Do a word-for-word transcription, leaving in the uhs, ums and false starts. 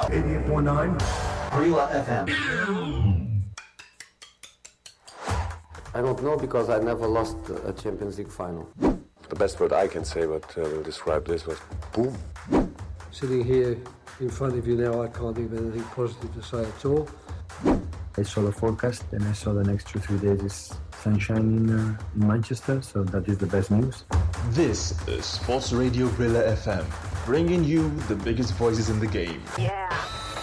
eighty-eight point nine Gorilla F M. I don't know because I never lost a Champions League final. The best word I can say, but uh, will describe this was boom. Sitting here in front of you now, I can't think of anything positive to say at all. I saw the forecast and I saw the next two, three days is sunshine in, uh, in Manchester, so that is the best news. This is Sports Radio Gorilla F M, bringing you the biggest voices in the game. Yeah.